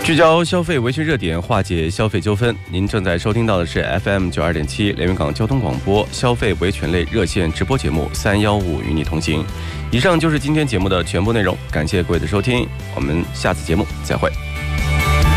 聚焦消费维权热点，化解消费纠纷。您正在收听到的是 FM 92.7连云港交通广播消费维权类热线直播节目315与你同行。以上就是今天节目的全部内容，感谢各位的收听，我们下次节目再会。